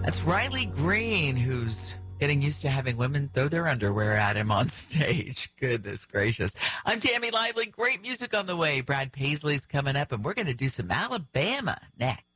That's Riley Green, who's getting used to having women throw their underwear at him on stage. Goodness gracious. I'm Tammy Lively. Great music on the way. Brad Paisley's coming up, and we're going to do some Alabama next.